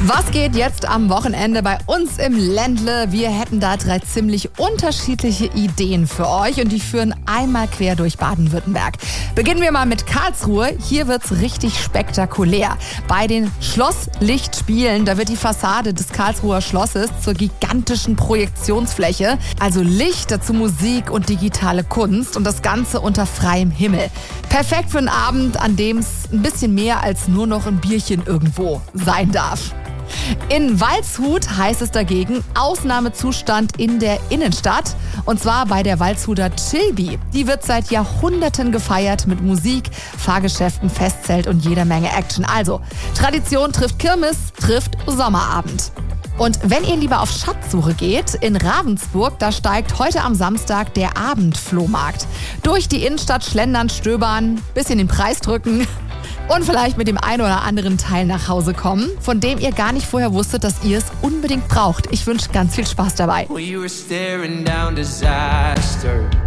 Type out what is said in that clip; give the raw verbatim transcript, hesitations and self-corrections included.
Was geht jetzt am Wochenende bei uns im Ländle? Wir hätten da drei ziemlich unterschiedliche Ideen für euch und die führen einmal quer durch Baden-Württemberg. Beginnen wir mal mit Karlsruhe. Hier wird's richtig spektakulär. Bei den Schlosslichtspielen, da wird die Fassade des Karlsruher Schlosses zur gigantischen Projektionsfläche. Also Licht, dazu Musik und digitale Kunst und das Ganze unter freiem Himmel. Perfekt für einen Abend, an dem es ein bisschen mehr als nur noch ein Bierchen irgendwo sein darf. In Waldshut heißt es dagegen Ausnahmezustand in der Innenstadt. Und zwar bei der Waldshuter Chilbi. Die wird seit Jahrhunderten gefeiert mit Musik, Fahrgeschäften, Festzelt und jeder Menge Action. Also, Tradition trifft Kirmes, trifft Sommerabend. Und wenn ihr lieber auf Schatzsuche geht, in Ravensburg, da steigt heute am Samstag der Abendflohmarkt. Durch die Innenstadt schlendern, stöbern, bisschen den Preis drücken und vielleicht mit dem einen oder anderen Teil nach Hause kommen, von dem ihr gar nicht vorher wusstet, dass ihr es unbedingt braucht. Ich wünsche ganz viel Spaß dabei. We were staring down disaster.